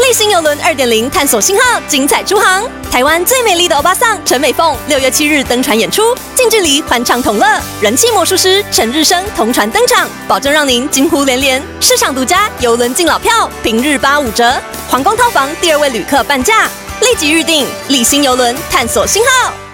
立新邮轮2.0探索新号精彩出航，台湾最美丽的欧巴桑陈美凤6月7日登船演出，近距离欢唱同乐，人气魔术师陈日升同船登场，保证让您惊呼连连。市场独家邮轮敬老票，平日85折，皇宫套房第2位旅客半价，立即预定立新邮轮探索新号。